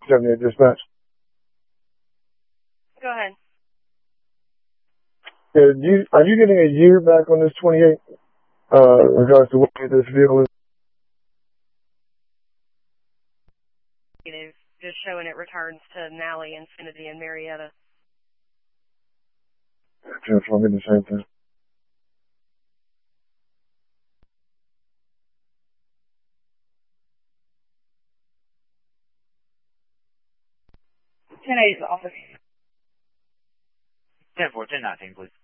78 dispatch. Go ahead. Yeah, are you getting a year back on this 28, regards to what this vehicle is? Negative. Just showing it returns to Nally, Infinity, and Marietta. Just want me the same thing. Ten 10-8 office. 10-4, 10-19, please.